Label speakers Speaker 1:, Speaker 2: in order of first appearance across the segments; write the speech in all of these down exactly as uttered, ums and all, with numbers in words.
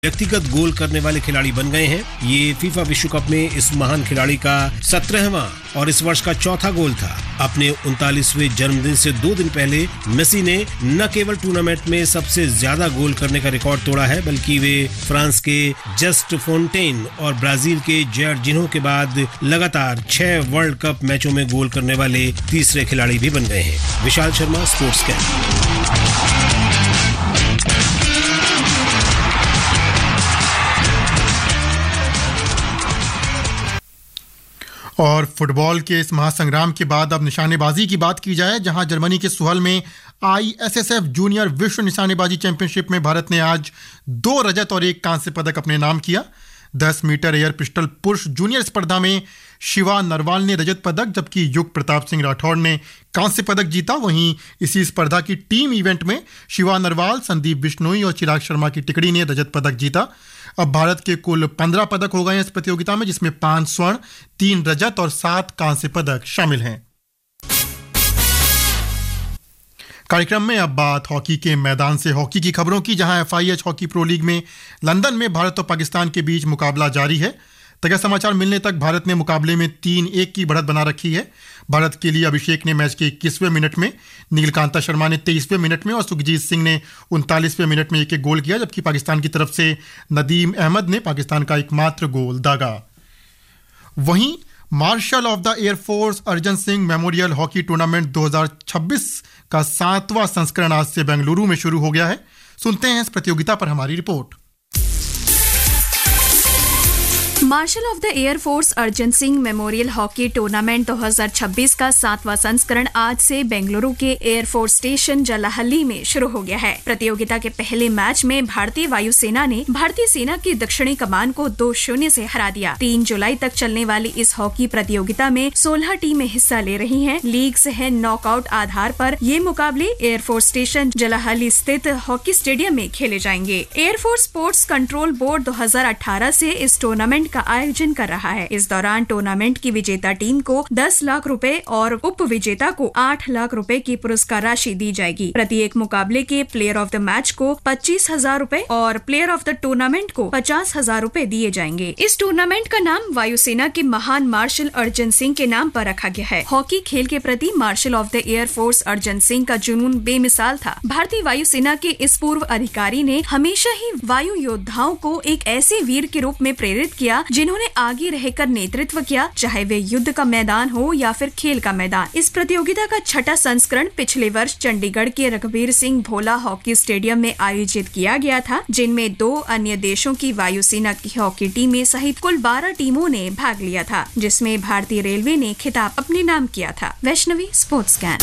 Speaker 1: व्यक्तिगत गोल करने वाले खिलाड़ी बन गए हैं। ये फीफा विश्व कप में इस महान खिलाड़ी का सत्रहवां और इस वर्ष का चौथा गोल था। अपने उनतालीसवें जन्मदिन से दो दिन पहले मेसी ने न केवल टूर्नामेंट में सबसे ज्यादा गोल करने का रिकॉर्ड तोड़ा है, बल्कि वे फ्रांस के जस्ट फोंटेन और ब्राजील के जॉर्जिन्हो के बाद लगातार छह वर्ल्ड कप मैचों में गोल करने वाले तीसरे खिलाड़ी भी बन गए हैं। Vishal Sharma, sports camp.
Speaker 2: और फुटबॉल के इस महासंग्राम के बाद अब निशानेबाजी की बात की जाए, जहां जर्मनी के सुहल में आईएसएसएफ जूनियर विश्व निशानेबाजी चैंपियनशिप में भारत ने आज दो रजत और एक कांस्य पदक अपने नाम किया। दस मीटर एयर पिस्टल पुरुष जूनियर स्पर्धा में शिवा नरवाल ने रजत पदक, जबकि युग प्रताप सिंह राठौड़ ने कांस्य पदक जीता। वहीं इसी स्पर्धा की टीम इवेंट में शिवा नरवाल, संदीप बिश्नोई और चिराग शर्मा की टिकड़ी ने रजत पदक जीता। अब भारत के कुल पंद्रह पदक हो गए हैं इस प्रतियोगिता में, जिसमें पांच स्वर्ण, तीन रजत और सात कांस्य पदक शामिल हैं। कार्यक्रम में अब बात हॉकी के मैदान से हॉकी की खबरों की, जहां एफआईएच हॉकी प्रो लीग में लंदन में भारत और पाकिस्तान के बीच मुकाबला जारी है। ताजा समाचार मिलने तक भारत ने मुकाबले में तीन एक की बढ़त बना रखी है। भारत के लिए अभिषेक ने मैच के इक्कीसवें मिनट में, नीलकांता शर्मा ने तेईसवें मिनट में और सुखजीत सिंह ने उनतालीसवें मिनट में एक एक गोल किया, जबकि पाकिस्तान की तरफ से नदीम अहमद ने पाकिस्तान का एकमात्र गोल दागा। वहीं marshal of the air force Arjan Singh memorial hockey tournament दो हज़ार छब्बीस का सातवां संस्करण आज से बेंगलुरु में शुरू हो गया है। सुनते हैं इस प्रतियोगिता पर हमारी report.
Speaker 3: Marshal of the air force Arjan Singh memorial hockey tournament दो हज़ार छब्बीस का सातवां संस्करण आज से बेंगलुरु के एयरफोर्स स्टेशन जलाहल्ली में शुरू हो गया है। प्रतियोगिता के पहले मैच में भारतीय वायुसेना ने भारतीय सेना की दक्षिणी कमान को दो शून्य से हरा दिया। तीन जुलाई तक चलने वाली इस हॉकी प्रतियोगिता में सोलह टीमें हिस्सा ले रही हैं। लीग सह नॉकआउट आधार पर ये मुकाबले एयरफोर्स स्टेशन जलाहल्ली स्थित हॉकी स्टेडियम में खेले जाएंगे। एयरफोर्स स्पोर्ट्स कंट्रोल बोर्ड दो हज़ार अठारह से इस टूर्नामेंट का आयोजन कर रहा है। इस दौरान टूर्नामेंट की विजेता टीम को दस लाख रुपए और उप विजेता को आठ लाख रुपए की पुरस्कार राशि दी जाएगी। प्रत्येक मुकाबले के प्लेयर ऑफ द मैच को पच्चीस हजार रूपए और प्लेयर ऑफ द टूर्नामेंट को पचास हजार रूपए दिए जाएंगे। इस टूर्नामेंट का नाम वायुसेना के महान मार्शल अर्जन सिंह के नाम पर रखा गया है। हॉकी खेल के प्रति marshal of the air force Arjan Singh का जुनून बेमिसाल था। भारतीय वायुसेना के इस पूर्व अधिकारी ने हमेशा ही वायु योद्धाओं को एक ऐसे वीर के रूप में प्रेरित किया जिन्होंने आगे रहकर नेतृत्व किया, चाहे वे युद्ध का मैदान हो या फिर खेल का मैदान। इस प्रतियोगिता का छठा संस्करण पिछले वर्ष चंडीगढ़ के रघुवीर सिंह भोला हॉकी स्टेडियम में आयोजित किया गया था, जिनमें दो अन्य देशों की वायुसेना की हॉकी टीमें सहित कुल बारह टीमों ने भाग लिया था, जिसमें भारतीय रेलवे ने खिताब अपने नाम किया था। Vaishnavi, sports can.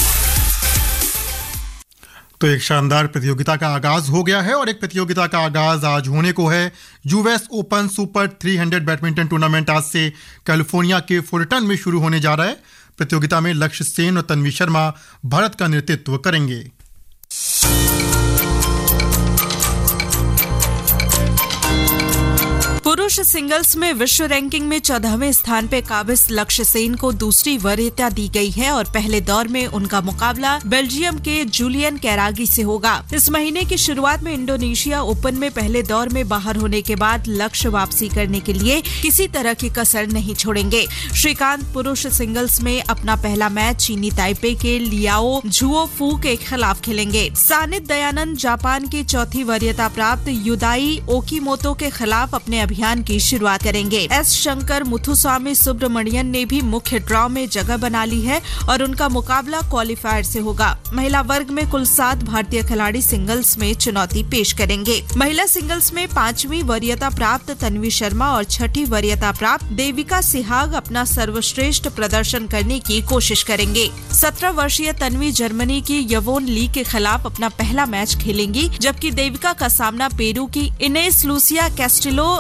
Speaker 2: तो एक शानदार प्रतियोगिता का आगाज हो गया है और एक प्रतियोगिता का आगाज आज होने को है। यूएस ओपन सुपर तीन सौ बैडमिंटन टूर्नामेंट आज से कैलिफोर्निया के फुलटन में शुरू होने जा रहा है। प्रतियोगिता में लक्ष्य सेन और तन्वी शर्मा भारत का नेतृत्व करेंगे।
Speaker 4: पुरुष सिंगल्स में विश्व रैंकिंग में चौदहवें स्थान पे काबिज लक्ष्य सेन को दूसरी वरीयता दी गई है और पहले दौर में उनका मुकाबला बेल्जियम के जूलियन कैरागी से होगा। इस महीने की शुरुआत में इंडोनेशिया ओपन में पहले दौर में बाहर होने के बाद लक्ष्य वापसी करने के लिए किसी तरह की कसर नहीं छोड़ेंगे। श्रीकांत पुरुष सिंगल्स में अपना पहला मैच चीनी ताइपे के लियाओ झुओफू के खिलाफ खेलेंगे। सानित दयानंद जापान की चौथी वरीयता प्राप्त युदाई ओकीमोतो के खिलाफ अपने अभियान की शुरुआत करेंगे। एस शंकर मुथुस्वामी सुब्रमण्यन ने भी मुख्य ड्रॉ में जगह बना ली है और उनका मुकाबला क्वालिफायर से होगा। महिला वर्ग में कुल सात भारतीय खिलाड़ी सिंगल्स में चुनौती पेश करेंगे। महिला सिंगल्स में पांचवी वरीयता प्राप्त तन्वी शर्मा और छठी वरीयता प्राप्त देविका सिहाग अपना सर्वश्रेष्ठ प्रदर्शन करने की कोशिश करेंगे। सत्रह वर्षीय तन्वी जर्मनी की यवोन ली के खिलाफ अपना पहला मैच खेलेंगी, जबकि देविका का सामना पेरू की इनेस लूसिया कैस्टिलो साला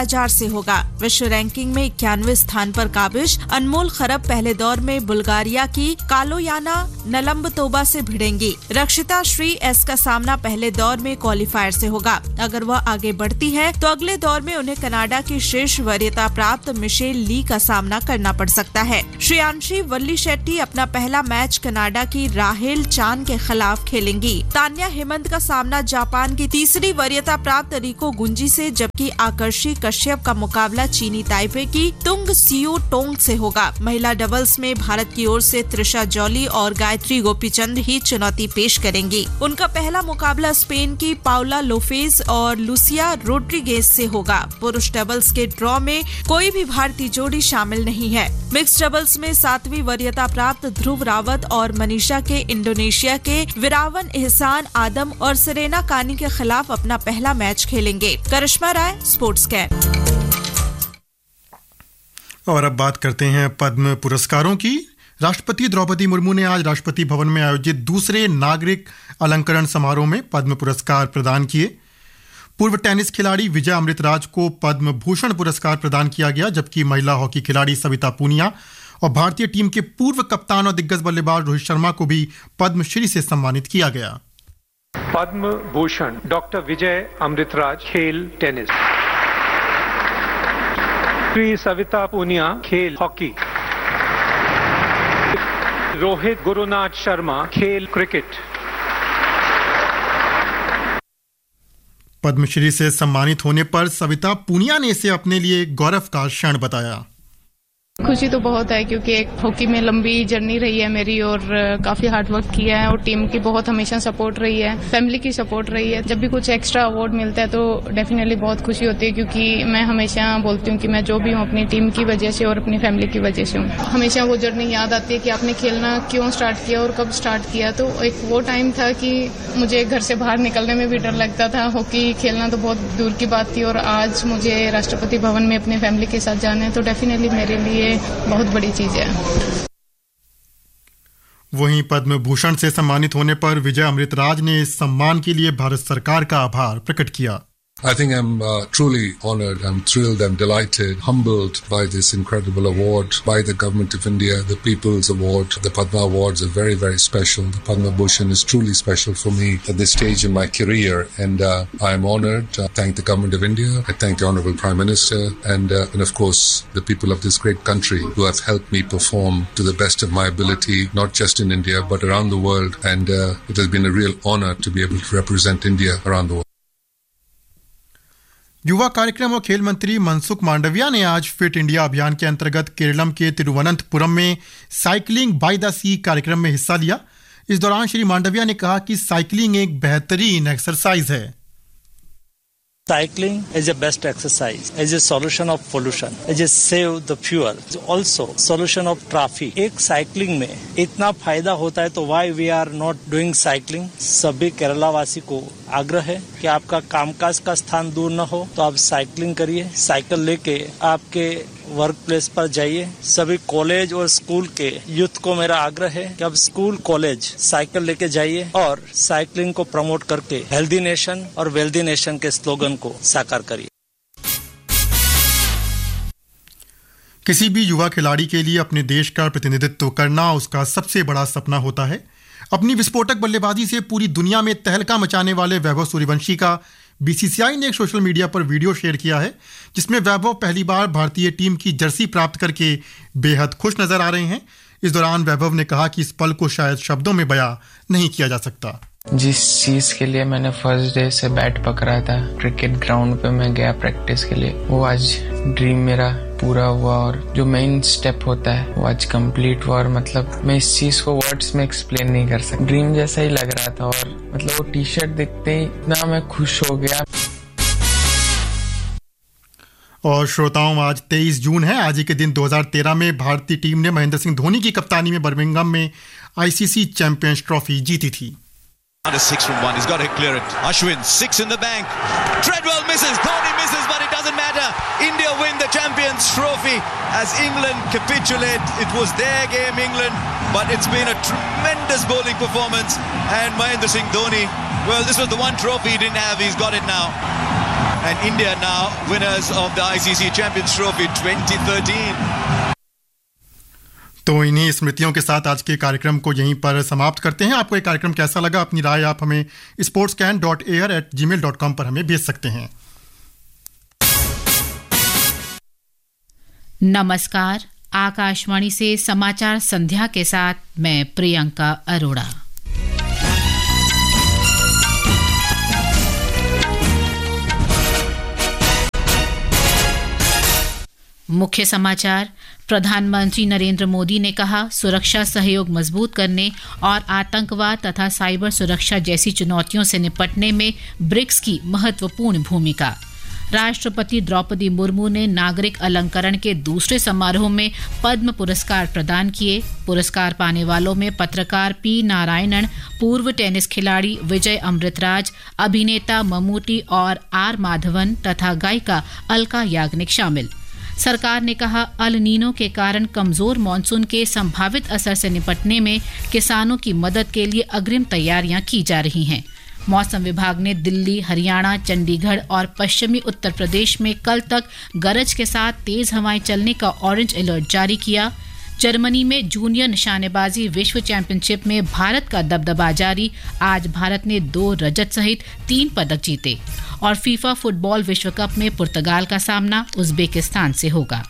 Speaker 4: कालाजार से होगा। विश्व रैंकिंग में इक्यानवे स्थान पर काबिज अनमोल खरब पहले दौर में बुल्गारिया की कालोयाना नलम्बतोबा से भिड़ेंगी। रक्षिता श्री एस का सामना पहले दौर में क्वालिफायर से होगा। अगर वह आगे बढ़ती है तो अगले दौर में उन्हें कनाडा की शीर्ष वरीयता प्राप्त मिशेल ली का सामना करना पड़ सकता है। श्रेयांशी वल्ली शेट्टी अपना पहला मैच कनाडा की राहेल चान के खिलाफ खेलेंगी। तान्या हेमंत का सामना जापान की तीसरी वरीयता प्राप्त रिको गुंजी से, जबकि आकर्षी कश्यप का मुकाबला चीनी ताइपे की तुंग सियो टोंग से होगा। महिला डबल्स में भारत की ओर से त्रिशा जॉली और गायत्री गोपीचंद ही चुनौती पेश करेंगी। उनका पहला मुकाबला स्पेन की पाउला लोफेज और लुसिया रोड्रिगेज से होगा। पुरुष डबल्स के ड्रॉ में कोई भी भारतीय जोड़ी शामिल नहीं है। मिक्स डबल्स में सातवीं वरीयता प्राप्त ध्रुव रावत और मनीषा के इंडोनेशिया के विरावन एहसान आदम और सेरेना कानी के खिलाफ अपना पहला मैच खेलेंगे। करिश्मा राय, स्पोर्ट्स कैर।
Speaker 2: और अब बात करते हैं पद्म पुरस्कारों की। राष्ट्रपति द्रौपदी मुर्मू ने आज राष्ट्रपति भवन में आयोजित दूसरे नागरिक अलंकरण समारोह में पद्म पुरस्कार प्रदान किए। पूर्व टेनिस खिलाड़ी विजय अमृतराज को पद्म भूषण पुरस्कार प्रदान किया गया, जबकि महिला हॉकी खिलाड़ी सविता पूनिया और भारतीय टीम के पूर्व कप्तान और दिग्गज बल्लेबाज रोहित शर्मा को भी पद्मश्री से सम्मानित किया गया।
Speaker 5: पद्म भूषण डॉक्टर विजय अमृतराज, खेल टेनिस। श्री सविता पूनिया, खेल हॉकी। रोहित गुरुनाथ शर्मा, खेल क्रिकेट।
Speaker 2: पद्मश्री से सम्मानित होने पर सविता पूनिया ने इसे अपने लिए गौरव का क्षण बताया।
Speaker 6: खुशी तो बहुत है, क्योंकि एक हॉकी में लंबी जर्नी रही है मेरी और काफी हार्ड वर्क किया है और टीम की बहुत हमेशा सपोर्ट रही है, फैमिली की सपोर्ट रही है। जब भी कुछ एक्स्ट्रा अवार्ड मिलता है तो डेफिनेटली बहुत खुशी होती है, क्योंकि मैं हमेशा बोलती हूँ कि मैं जो भी हूँ अपनी टीम की वजह से और अपनी फैमिली की वजह से हूँ। हमेशा वो जर्नी याद आती है कि आपने खेलना क्यों स्टार्ट किया और कब स्टार्ट किया। तो एक वो टाइम था कि मुझे घर से बाहर निकलने में भी डर लगता था, हॉकी खेलना तो बहुत दूर की बात थी, और आज मुझे राष्ट्रपति भवन में अपनी फैमिली के साथ जाना है तो डेफिनेटली मेरे लिए बहुत बड़ी चीज है।
Speaker 2: वहीं पद्म भूषण से सम्मानित होने पर विजय अमृतराज ने इस सम्मान के लिए भारत सरकार का आभार प्रकट किया।
Speaker 7: I think I'm uh, truly honored, I'm thrilled, I'm delighted, humbled by this incredible award by the Government of India, the People's Award. The Padma Awards are very, very special. The Padma Bhushan is truly special for me at this stage in my career, and uh, I'm honored. I thank the Government of India, I thank the Honorable Prime Minister, and, uh, and of course the people of this great country who have helped me perform to the best of my ability, not just in India but around the world, and uh, it has been a real honor to be able to represent India around the world.
Speaker 2: युवा कार्यक्रम और खेल मंत्री मनसुख मांडविया ने आज fit India अभियान के अंतर्गत केरलम के तिरुवनंतपुरम में साइकिलिंग बाय द सी कार्यक्रम में हिस्सा लिया। इस दौरान श्री मांडविया ने कहा कि साइकिलिंग एक बेहतरीन एक्सरसाइज है।
Speaker 8: Cycling is a best exercise, is a solution of pollution, is a save the fuel, is also solution of traffic. एक साइकिलिंग में इतना फायदा होता है तो why we are not doing cycling? सभी केरला वासी को आग्रह है कि आपका कामकाज का स्थान दूर न हो तो आप साइकिलिंग करिए, साइकिल लेके आपके वर्क प्लेस पर जाइए। सभी कॉलेज और स्कूल के यूथ को मेरा आग्रह है कि अब स्कूल कॉलेज साइकिल लेके जाइए और साइकिलिंग को प्रमोट करके हेल्दी नेशन और वेल्दी नेशन के स्लोगन को साकार करिए।
Speaker 2: किसी भी युवा खिलाड़ी के लिए अपने देश का प्रतिनिधित्व करना उसका सबसे बड़ा सपना होता है। अपनी विस्फोटक बल्लेबाजी से पूरी दुनिया में तहलका मचाने वाले वैभव सूर्यवंशी का बीसीसीआई ने एक सोशल मीडिया पर वीडियो शेयर किया है, जिसमें वैभव पहली बार भारतीय टीम की जर्सी प्राप्त करके बेहद खुश नजर आ रहे हैं। इस दौरान वैभव ने कहा कि इस पल को शायद शब्दों में बयां नहीं किया जा सकता।
Speaker 9: जिस चीज के लिए मैंने फर्स्ट डे से बैट पकड़ा था, क्रिकेट ग्राउंड पे मैं गया प्रैक्टिस के लिए, वो आज ड्रीम मेरा पूरा हुआ और जो मेन स्टेप होता है वो आज कंप्लीट हुआ। और मतलब मैं इस चीज को वर्ड्स में एक्सप्लेन नहीं कर सकता, ड्रीम जैसा ही लग रहा था। और मतलब वो टी शर्ट देखते ही इतना मैं खुश हो गया।
Speaker 2: और श्रोताओं, आज तेईस जून है। आज ही के दिन दो हज़ार तेरह में भारतीय टीम ने महेंद्र सिंह धोनी की कप्तानी में बर्मिंघम में आईसीसी चैंपियंस ट्रॉफी जीती थी।
Speaker 10: Under six from one, he's got to clear it. Ashwin, six in the bank. Treadwell misses, Dhoni misses, but it doesn't matter. India win the Champions Trophy as England capitulate. It was their game, England, but it's been a tremendous bowling performance. And Mahendra Singh Dhoni, well, this was the one trophy he didn't have. He's got it now. and India now winners of the I C C Champions Trophy twenty thirteen.
Speaker 2: तो इन्हीं स्मृतियों के साथ आज के कार्यक्रम को यहीं पर समाप्त करते हैं। आपको ये कार्यक्रम कैसा लगा? अपनी राय आप हमें sports can dot air at ji mail dot com पर हमें भेज सकते हैं।
Speaker 11: नमस्कार, आकाशवाणी से समाचार संध्या के साथ मैं प्रियंका अरोड़ा। मुख्य समाचार। प्रधानमंत्री नरेंद्र मोदी ने कहा, सुरक्षा सहयोग मजबूत करने और आतंकवाद तथा साइबर सुरक्षा जैसी चुनौतियों से निपटने में ब्रिक्स की महत्वपूर्ण भूमिका। राष्ट्रपति द्रौपदी मुर्मू ने नागरिक अलंकरण के दूसरे समारोह में पद्म पुरस्कार प्रदान किए। पुरस्कार पाने वालों में पत्रकार पी नारायणन, पूर्व टेनिस खिलाड़ी विजय अमृतराज, अभिनेता ममूटी और आर माधवन तथा गायिका अलका याग्निक शामिल। सरकार ने कहा, अल नीनो के कारण कमजोर मॉनसून के संभावित असर से निपटने में किसानों की मदद के लिए अग्रिम तैयारियां की जा रही हैं। मौसम विभाग ने दिल्ली, हरियाणा, चंडीगढ़ और पश्चिमी उत्तर प्रदेश में कल तक गरज के साथ तेज हवाएं चलने का ऑरेंज अलर्ट जारी किया। जर्मनी में जूनियर निशानेबाजी विश्व चैंपियनशिप में भारत का दबदबा जारी। आज भारत ने दो रजत सहित तीन पदक जीते। और फीफा फुटबॉल विश्व कप में पुर्तगाल का सामना उज्बेकिस्तान से होगा।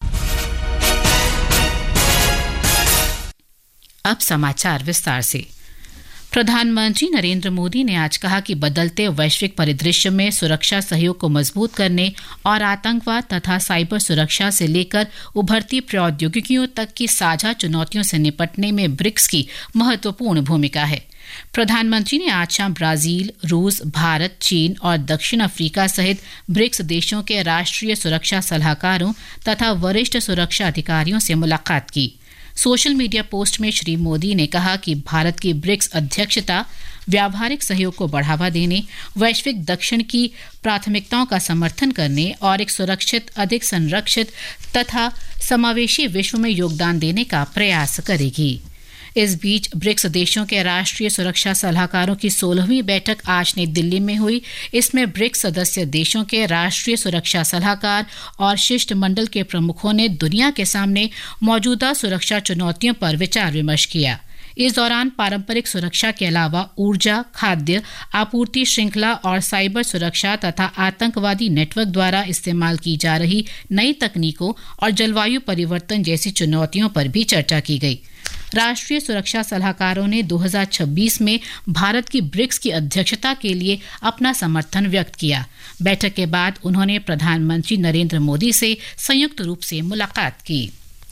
Speaker 11: अब समाचार विस्तार से। प्रधानमंत्री नरेंद्र मोदी ने आज कहा कि बदलते वैश्विक परिदृश्य में सुरक्षा सहयोग को मजबूत करने और आतंकवाद तथा साइबर सुरक्षा से लेकर उभरती प्रौद्योगिकियों तक की साझा चुनौतियों से निपटने में ब्रिक्स की महत्वपूर्ण भूमिका है। प्रधानमंत्री ने आज शाम ब्राजील, रूस, भारत, चीन और दक्षिण अफ्रीका सहित ब्रिक्स देशों के राष्ट्रीय सुरक्षा सलाहकारों तथा वरिष्ठ सुरक्षा अधिकारियों से मुलाकात की। सोशल मीडिया पोस्ट में श्री मोदी ने कहा कि भारत की ब्रिक्स अध्यक्षता व्यावहारिक सहयोग को बढ़ावा देने, वैश्विक दक्षिण की प्राथमिकताओं का समर्थन करने और एक सुरक्षित, अधिक संरक्षित तथा समावेशी विश्व में योगदान देने का प्रयास करेगी। इस बीच ब्रिक्स देशों के राष्ट्रीय सुरक्षा सलाहकारों की सोलहवीं बैठक आज नई दिल्ली में हुई। इसमें ब्रिक्स सदस्य देशों के राष्ट्रीय सुरक्षा सलाहकार और शिष्टमंडल के प्रमुखों ने दुनिया के सामने मौजूदा सुरक्षा चुनौतियों पर विचार विमर्श किया। इस दौरान पारंपरिक सुरक्षा के अलावा ऊर्जा, खाद्य आपूर्ति श्रृंखला और साइबर सुरक्षा तथा आतंकवादी नेटवर्क द्वारा इस्तेमाल की जा रही नई तकनीकों और जलवायु परिवर्तन जैसी चुनौतियों पर भी चर्चा की गई। राष्ट्रीय सुरक्षा सलाहकारों ने दो हज़ार छब्बीस में भारत की ब्रिक्स की अध्यक्षता के लिए अपना समर्थन व्यक्त किया। बैठक के बाद उन्होंने प्रधानमंत्री नरेंद्र मोदी से संयुक्त रूप से मुलाकात की।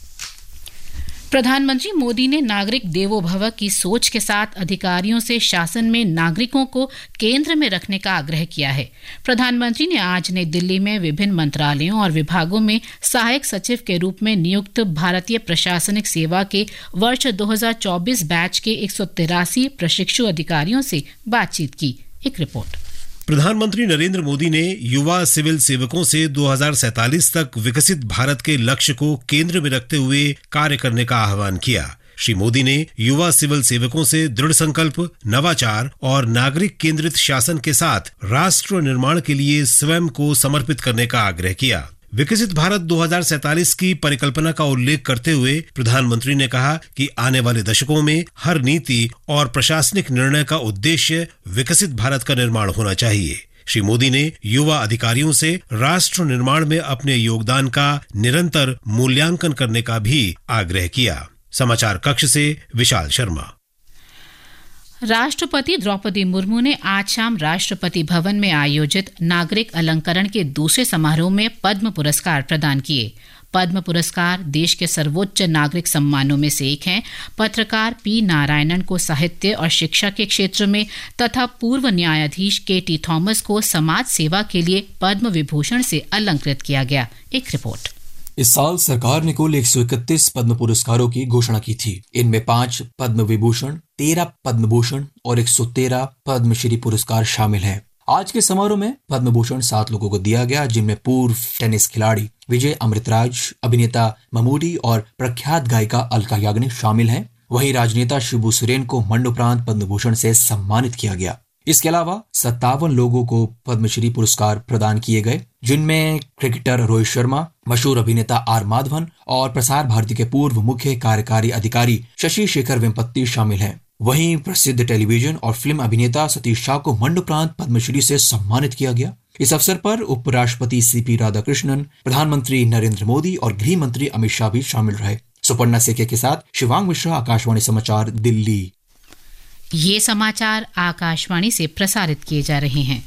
Speaker 11: प्रधानमंत्री मोदी ने नागरिक देवो भव की सोच के साथ अधिकारियों से शासन में नागरिकों को केंद्र में रखने का आग्रह किया है। प्रधानमंत्री ने आज नई दिल्ली में विभिन्न मंत्रालयों और विभागों में सहायक सचिव के रूप में नियुक्त भारतीय प्रशासनिक सेवा के वर्ष दो हज़ार चौबीस बैच के एक सौ तिरासी प्रशिक्षु अधिकारियों से बातचीत की। एक रिपोर्ट।
Speaker 1: प्रधानमंत्री नरेंद्र मोदी ने युवा सिविल सेवकों से दो हज़ार सैंतालीस तक विकसित भारत के लक्ष्य को केंद्र में रखते हुए कार्य करने का आह्वान किया। श्री मोदी ने युवा सिविल सेवकों से दृढ़ संकल्प, नवाचार और नागरिक केंद्रित शासन के साथ राष्ट्र निर्माण के लिए स्वयं को समर्पित करने का आग्रह किया। विकसित भारत दो हज़ार सैंतालीस की परिकल्पना का उल्लेख करते हुए प्रधानमंत्री ने कहा कि आने वाले दशकों में हर नीति और प्रशासनिक निर्णय का उद्देश्य विकसित भारत का निर्माण होना चाहिए। श्री मोदी ने युवा अधिकारियों से राष्ट्र निर्माण में अपने योगदान का निरंतर मूल्यांकन करने का भी आग्रह किया। समाचार कक्ष से विशाल शर्मा।
Speaker 11: राष्ट्रपति द्रौपदी मुर्मू ने आज शाम राष्ट्रपति भवन में आयोजित नागरिक अलंकरण के दूसरे समारोह में पद्म पुरस्कार प्रदान किए। पद्म पुरस्कार देश के सर्वोच्च नागरिक सम्मानों में से एक हैं। पत्रकार पी नारायणन को साहित्य और शिक्षा के क्षेत्र में तथा पूर्व न्यायाधीश के टी थॉमस को समाज सेवा के लिए पद्म विभूषण से अलंकृत किया गया। एक रिपोर्ट।
Speaker 12: इस साल सरकार ने कुल एक सौ इकतीस पद्म पुरस्कारों की घोषणा की थी। इनमें पांच पद्म विभूषण, तेरह पद्म भूषण और एक सौ तेरह पद्मश्री पुरस्कार शामिल हैं। आज के समारोह में पद्म भूषण सात लोगों को दिया गया, जिनमें पूर्व टेनिस खिलाड़ी विजय अमृतराज, अभिनेता ममूटी और प्रख्यात गायिका अलका याग्निक शामिल हैं। वहीं राजनेता शिबू सोरेन को मरणोपरांत पद्म भूषण से सम्मानित किया गया। इसके अलावा सत्तावन लोगों को पद्मश्री पुरस्कार प्रदान किए गए, जिनमें क्रिकेटर रोहित शर्मा, मशहूर अभिनेता आर माधवन और प्रसार भारती के पूर्व मुख्य कार्यकारी अधिकारी शशि शेखर वेम्पत्ति शामिल हैं। वहीं प्रसिद्ध टेलीविजन और फिल्म अभिनेता सतीश शाह को मरणोपरांत पद्मश्री से सम्मानित किया गया। इस अवसर पर उपराष्ट्रपति सीपी राधाकृष्णन, प्रधानमंत्री नरेंद्र मोदी और गृह मंत्री अमित शाह भी शामिल रहे। सुपर्णा सेके के साथ शिवांग मिश्रा, आकाशवाणी समाचार, दिल्ली।
Speaker 11: ये समाचार आकाशवाणी से प्रसारित किए जा रहे हैं।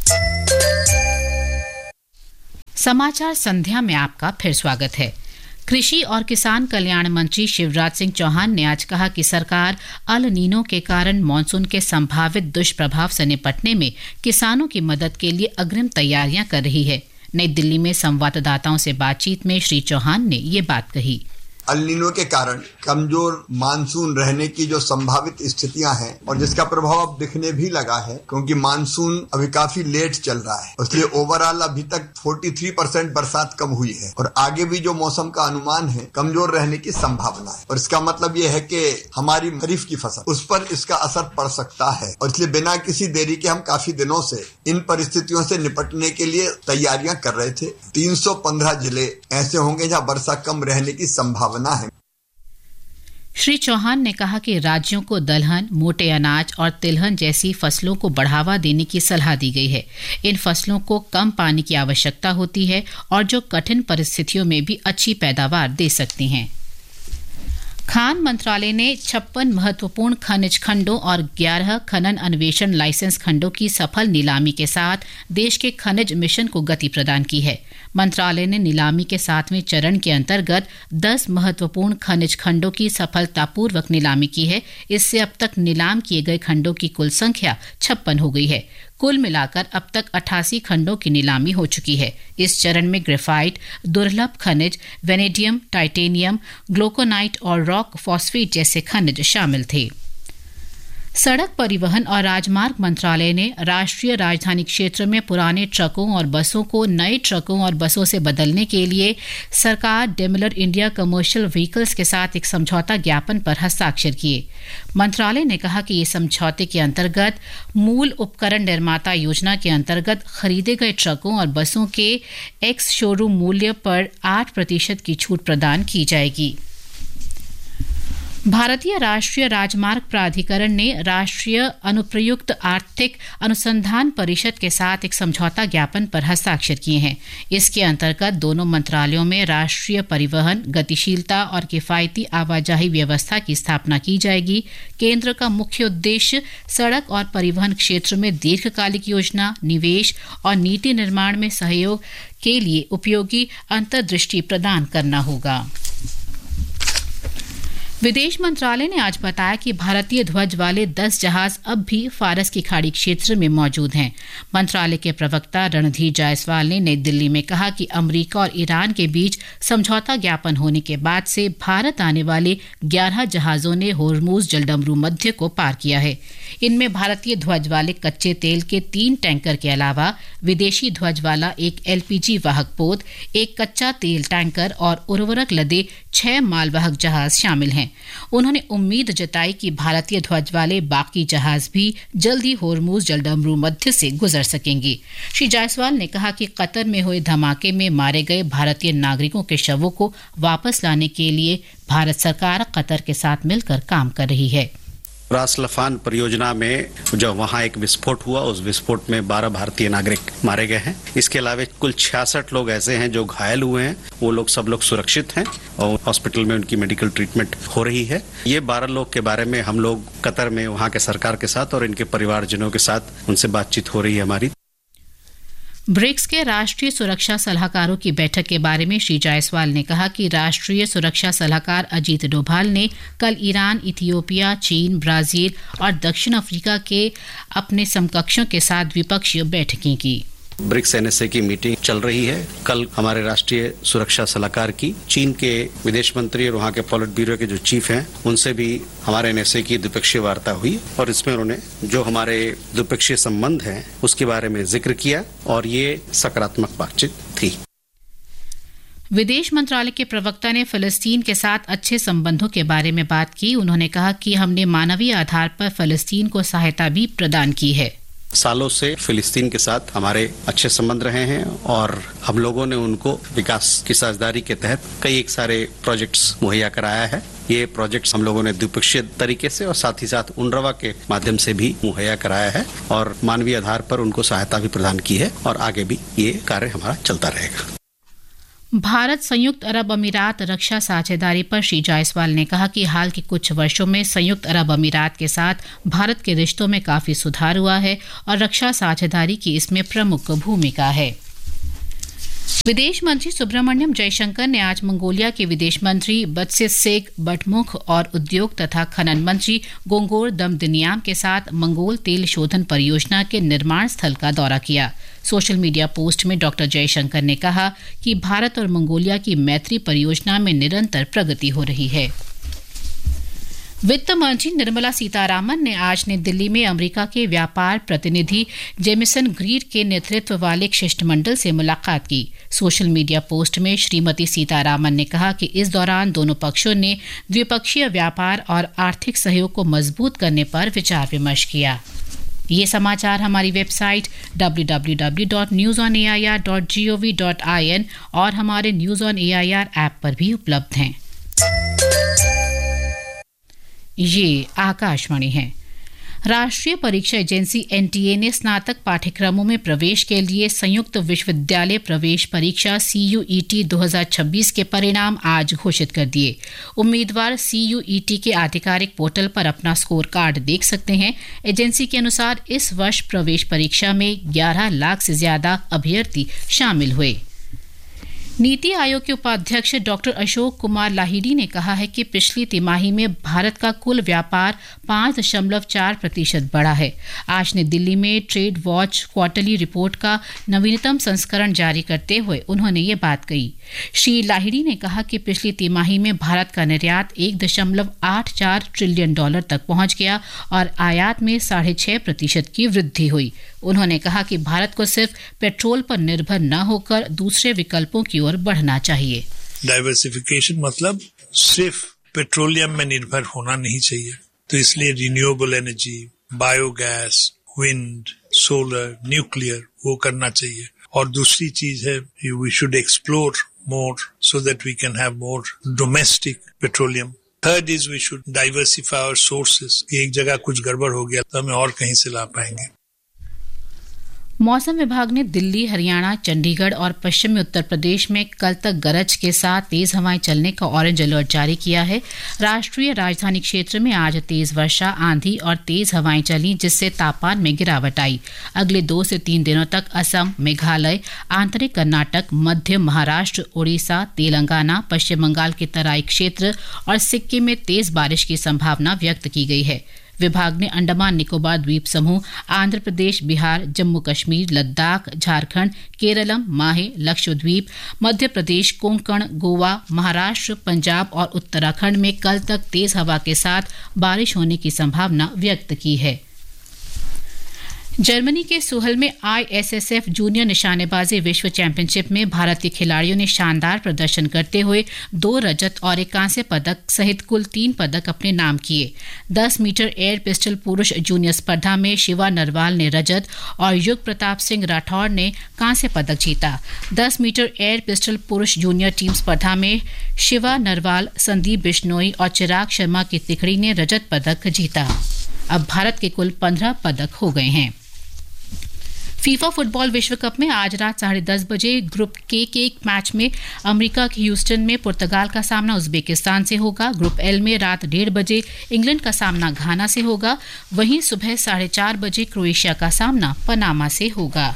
Speaker 11: समाचार संध्या में आपका फिर स्वागत है। कृषि और किसान कल्याण मंत्री शिवराज सिंह चौहान ने आज कहा कि सरकार अल नीनो के कारण मानसून के संभावित दुष्प्रभाव से निपटने में किसानों की मदद के लिए अग्रिम तैयारियां कर रही है। नई दिल्ली में संवाददाताओं से बातचीत में श्री चौहान ने ये बात कही।
Speaker 13: अल नीनो के कारण कमजोर मानसून रहने की जो संभावित स्थितियां हैं और जिसका प्रभाव अब दिखने भी लगा है, क्योंकि मानसून अभी काफी लेट चल रहा है, इसलिए ओवरऑल अभी तक तैंतालीस परसेंट बरसात कम हुई है और आगे भी जो मौसम का अनुमान है कमजोर रहने की संभावना है। और इसका मतलब ये है कि हमारी खरीफ की फसल, उस पर इसका असर पड़ सकता है और इसलिए बिना किसी देरी के हम काफी दिनों से इन परिस्थितियों से निपटने के लिए तैयारियां कर रहे थे। तीन सौ पंद्रह जिले ऐसे होंगे जहाँ वर्षा कम रहने की संभावना है।
Speaker 11: श्री चौहान ने कहा कि राज्यों को दलहन, मोटे अनाज और तिलहन जैसी फसलों को बढ़ावा देने की सलाह दी गई है। इन फसलों को कम पानी की आवश्यकता होती है और जो कठिन परिस्थितियों में भी अच्छी पैदावार दे सकती हैं। खान मंत्रालय ने छप्पन महत्वपूर्ण खनिज खंडों और ग्यारह खनन अन्वेषण लाइसेंस खंडों की सफल नीलामी के साथ देश के खनिज मिशन को गति प्रदान की है। मंत्रालय ने नीलामी के सातवें चरण के अंतर्गत दस महत्वपूर्ण खनिज खंडों की सफलतापूर्वक नीलामी की है। इससे अब तक नीलाम किए गए खंडों की कुल संख्या छप्पन हो गई है। कुल मिलाकर अब तक अट्ठासी खंडों की नीलामी हो चुकी है। इस चरण में ग्रेफाइट, दुर्लभ खनिज, वेनेडियम, टाइटेनियम, ग्लूकोनाइट और रॉक फॉस्फेट जैसे खनिज शामिल थे। सड़क परिवहन और राजमार्ग मंत्रालय ने राष्ट्रीय राजधानी क्षेत्र में पुराने ट्रकों और बसों को नए ट्रकों और बसों से बदलने के लिए सरकार डेमलर इंडिया कमर्शियल व्हीकल्स के साथ एक समझौता ज्ञापन पर हस्ताक्षर किए। मंत्रालय ने कहा कि ये समझौते के अंतर्गत मूल उपकरण निर्माता योजना के अंतर्गत खरीदे गए ट्रकों और बसों के एक्स शोरूम मूल्य पर आठ प्रतिशत की छूट प्रदान की जाएगी। भारतीय राष्ट्रीय राजमार्ग प्राधिकरण ने राष्ट्रीय अनुप्रयुक्त आर्थिक अनुसंधान परिषद के साथ एक समझौता ज्ञापन पर हस्ताक्षर किए हैं। इसके अंतर्गत दोनों मंत्रालयों में राष्ट्रीय परिवहन, गतिशीलता और किफायती आवाजाही व्यवस्था की स्थापना की जाएगी। केंद्र का मुख्य उद्देश्य सड़क और परिवहन क्षेत्र में दीर्घकालिक योजना, निवेश और नीति निर्माण में सहयोग के लिए उपयोगी अंतर्दृष्टि प्रदान करना होगा। विदेश मंत्रालय ने आज बताया कि भारतीय ध्वज वाले दस जहाज अब भी फारस की खाड़ी क्षेत्र में मौजूद हैं। मंत्रालय के प्रवक्ता रणधीर जायसवाल ने नई दिल्ली में कहा कि अमेरिका और ईरान के बीच समझौता ज्ञापन होने के बाद से भारत आने वाले ग्यारह जहाजों ने होर्मुज जलडमरू मध्य को पार किया है। इनमें भारतीय ध्वज वाले कच्चे तेल के तीन टैंकर के अलावा विदेशी ध्वज वाला एक एलपीजी वाहक पोत, एक कच्चा तेल टैंकर और उर्वरक लदे छह मालवाहक जहाज शामिल हैं। उन्होंने उम्मीद जताई कि भारतीय ध्वज वाले बाकी जहाज भी जल्द ही होर्मुज जलडमरू मध्य से गुजर सकेंगे। श्री जायसवाल ने कहा कि कतर में हुए धमाके में मारे गए भारतीय नागरिकों के शवों को वापस लाने के लिए भारत सरकार कतर के साथ मिलकर काम कर रही है।
Speaker 14: रास लफान परियोजना में जो वहाँ एक विस्फोट हुआ, उस विस्फोट में बारह भारतीय नागरिक मारे गए हैं। इसके अलावा कुल छियासठ लोग ऐसे हैं जो घायल हुए हैं। वो लोग सब लोग सुरक्षित हैं और हॉस्पिटल में उनकी मेडिकल ट्रीटमेंट हो रही है। ये बारह लोग के बारे में हम लोग कतर में वहाँ के सरकार के साथ और इनके परिवारजनों के साथ उनसे बातचीत हो रही है हमारी।
Speaker 11: ब्रिक्स के राष्ट्रीय सुरक्षा सलाहकारों की बैठक के बारे में श्री जायसवाल ने कहा कि राष्ट्रीय सुरक्षा सलाहकार अजीत डोभाल ने कल ईरान, इथियोपिया, चीन, ब्राजील और दक्षिण अफ्रीका के अपने समकक्षों के साथ द्विपक्षीय बैठकें की।
Speaker 14: ब्रिक्स एनएसए की मीटिंग चल रही है। कल हमारे राष्ट्रीय सुरक्षा सलाहकार की चीन के विदेश मंत्री और वहाँ के पॉलिट ब्यूरो के जो चीफ हैं उनसे भी हमारे एनएसए की द्विपक्षीय वार्ता हुई और इसमें उन्होंने जो हमारे द्विपक्षीय संबंध हैं उसके बारे में जिक्र किया और ये सकारात्मक बातचीत थी।
Speaker 11: विदेश मंत्रालय के प्रवक्ता ने फिलिस्तीन के साथ अच्छे संबंधों के बारे में बात की। उन्होंने कहा कि हमने मानवीय आधार पर फिलिस्तीन को सहायता भी प्रदान की है।
Speaker 14: सालों से फिलिस्तीन के साथ हमारे अच्छे संबंध रहे हैं और हम लोगों ने उनको विकास की साझेदारी के तहत कई एक सारे प्रोजेक्ट्स मुहैया कराया है। ये प्रोजेक्ट्स हम लोगों ने द्विपक्षीय तरीके से और साथ ही साथ उनरवा के माध्यम से भी मुहैया कराया है और मानवीय आधार पर उनको सहायता भी प्रदान की है और आगे भी ये कार्य हमारा चलता रहेगा।
Speaker 11: भारत संयुक्त अरब अमीरात रक्षा साझेदारी पर श्री जायसवाल ने कहा कि हाल के कुछ वर्षों में संयुक्त अरब अमीरात के साथ भारत के रिश्तों में काफी सुधार हुआ है और रक्षा साझेदारी की इसमें प्रमुख भूमिका है। विदेश मंत्री सुब्रमण्यम जयशंकर ने आज मंगोलिया के विदेश मंत्री बत्सिसेग बटमुख और उद्योग तथा खनन मंत्री गोंगोर दमदनियाम के साथ मंगोल तेल शोधन परियोजना के निर्माण स्थल का दौरा किया। सोशल मीडिया पोस्ट में डॉक्टर जयशंकर ने कहा कि भारत और मंगोलिया की मैत्री परियोजना में निरंतर प्रगति हो रही है। वित्त मंत्री निर्मला सीतारामन ने आज नई दिल्ली में अमेरिका के व्यापार प्रतिनिधि जेमिसन ग्रीड के नेतृत्व वाले एक शिष्टमंडल से मुलाकात की। सोशल मीडिया पोस्ट में श्रीमती सीतारामन ने कहा कि इस दौरान दोनों पक्षों ने द्विपक्षीय व्यापार और आर्थिक सहयोग को मजबूत करने पर विचार विमर्श किया। ये समाचार हमारी website W W W dot news on A I R dot G O V dot I N और हमारे news on A I R app पर भी उपलब्ध हैं। ये आकाशवाणी है। राष्ट्रीय परीक्षा एजेंसी एन टी ए ने स्नातक पाठ्यक्रमों में प्रवेश के लिए संयुक्त विश्वविद्यालय प्रवेश परीक्षा सी यू ई टी दो हज़ार छब्बीस के परिणाम आज घोषित कर दिए। उम्मीदवार सी यू ई टी के आधिकारिक पोर्टल पर अपना स्कोर कार्ड देख सकते हैं। एजेंसी के अनुसार इस वर्ष प्रवेश परीक्षा में ग्यारह लाख से ज्यादा अभ्यर्थी शामिल हुए। नीति आयोग के उपाध्यक्ष डॉक्टर अशोक कुमार लाहिड़ी ने कहा है कि पिछली तिमाही में भारत का कुल व्यापार पाँच दशमलव चार प्रतिशत बढ़ा है। आज नई दिल्ली में ट्रेड वॉच क्वार्टरली रिपोर्ट का नवीनतम संस्करण जारी करते हुए उन्होंने ये बात कही। श्री लाहिड़ी ने कहा कि पिछली तिमाही में भारत का निर्यात एक दशमलव आठ चार ट्रिलियन डॉलर तक पहुंच गया और आयात में साढ़े छह प्रतिशत की वृद्धि हुई। उन्होंने कहा कि भारत को सिर्फ पेट्रोल पर निर्भर न होकर दूसरे विकल्पों की ओर बढ़ना चाहिए।
Speaker 15: डाइवर्सिफिकेशन मतलब सिर्फ पेट्रोलियम में निर्भर होना नहीं चाहिए, तो इसलिए renewable energy, biogas, wind, solar, nuclear वो करना चाहिए। और दूसरी चीज है we should explore more so that we can have more domestic petroleum. Third is we should diversify our sources. एक जगह कुछ गड़बड़ हो गया तो हमें और कहीं से ला पाएंगे।
Speaker 11: मौसम विभाग ने दिल्ली, हरियाणा, चंडीगढ़ और पश्चिमी उत्तर प्रदेश में कल तक गरज के साथ तेज हवाएं चलने का ऑरेंज अलर्ट जारी किया है। राष्ट्रीय राजधानी क्षेत्र में आज तेज वर्षा, आंधी और तेज हवाएं चली, जिससे तापमान में गिरावट आई। अगले दो से तीन दिनों तक असम, मेघालय, आंतरिक कर्नाटक, मध्य महाराष्ट्र, उड़ीसा, तेलंगाना, पश्चिम बंगाल के तराई क्षेत्र और सिक्किम में तेज बारिश की संभावना व्यक्त की गई है। विभाग ने अंडमान निकोबार द्वीप समूह, आंध्र प्रदेश, बिहार, जम्मू कश्मीर, लद्दाख, झारखंड, केरलम, माहे, लक्षद्वीप, मध्य प्रदेश, कोंकण, गोवा, महाराष्ट्र, पंजाब और उत्तराखंड में कल तक तेज हवा के साथ बारिश होने की संभावना व्यक्त की है। जर्मनी के सुहल में I S S F junior निशानेबाजी विश्व चैंपियनशिप में भारत के खिलाड़ियों ने शानदार प्रदर्शन करते हुए दो रजत और एक कांस्य पदक सहित कुल तीन पदक अपने नाम किए। दस मीटर एयर पिस्टल पुरुष जूनियर स्पर्धा में शिवा नरवाल ने रजत और युग प्रताप सिंह राठौर ने कांस्य पदक जीता। दस मीटर एयर पिस्टल पुरुष जूनियर टीम स्पर्धा में शिवा नरवाल, संदीप बिश्नोई और चिराग शर्मा की तिकड़ी ने रजत पदक जीता। अब भारत के कुल पंद्रह पदक हो गए हैं। फीफा फुटबॉल विश्व कप में आज रात साढ़े दस बजे ग्रुप के के एक मैच में अमेरिका के ह्यूस्टन में पुर्तगाल का सामना उज्बेकिस्तान से होगा। ग्रुप एल में रात डेढ़ बजे इंग्लैंड का सामना घाना से होगा। वहीं सुबह साढ़े चार बजे क्रोएशिया का सामना पनामा से होगा।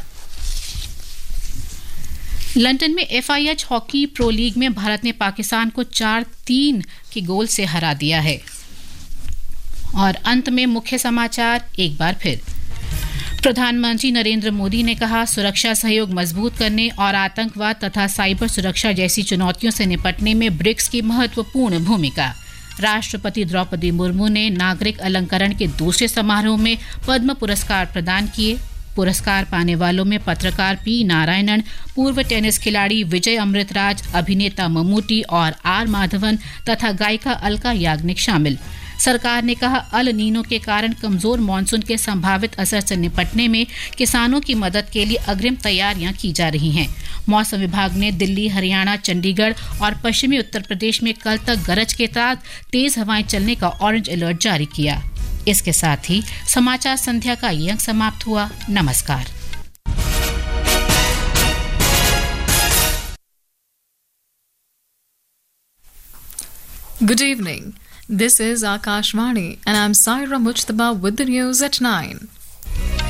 Speaker 11: लंदन में F I H hockey pro league में भारत ने पाकिस्तान को चार तीन के गोल से हरा दिया है। और अंत में मुख्य समाचार एक बार फिर। प्रधानमंत्री नरेंद्र मोदी ने कहा, सुरक्षा सहयोग मजबूत करने और आतंकवाद तथा साइबर सुरक्षा जैसी चुनौतियों से निपटने में ब्रिक्स की महत्वपूर्ण भूमिका। राष्ट्रपति द्रौपदी मुर्मू ने नागरिक अलंकरण के दूसरे समारोह में पद्म पुरस्कार प्रदान किए। पुरस्कार पाने वालों में पत्रकार पी नारायणन, पूर्व टेनिस खिलाड़ी विजय अमृतराज, अभिनेता मम्मूटी और आर माधवन तथा गायिका अलका याग्निक शामिल। सरकार ने कहा अल नीनो के कारण कमजोर मानसून के संभावित असर से निपटने में किसानों की मदद के लिए अग्रिम तैयारियां की जा रही हैं। मौसम विभाग ने दिल्ली, हरियाणा, चंडीगढ़ और पश्चिमी उत्तर प्रदेश में कल तक गरज के साथ तेज हवाएं चलने का ऑरेंज अलर्ट जारी किया। इसके साथ ही समाचार संध्या का ये अंक समाप्त हुआ। नमस्कार।
Speaker 16: Good evening. This is Akashvani and I'm Saira Mujtaba with the news at nine.